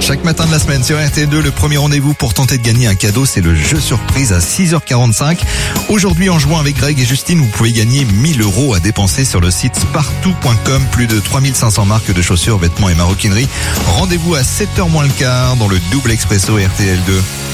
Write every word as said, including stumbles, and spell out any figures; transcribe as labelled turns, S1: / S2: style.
S1: Chaque matin de la semaine sur R T L deux, le premier rendez-vous pour tenter de gagner un cadeau, c'est le jeu surprise à six heures quarante-cinq. Aujourd'hui, en jouant avec Greg et Justine, vous pouvez gagner mille euros à dépenser sur le site spartou point com. Plus de trois mille cinq cents marques de chaussures, vêtements et maroquinerie. Rendez-vous à sept heures moins le quart dans le double expresso R T L deux.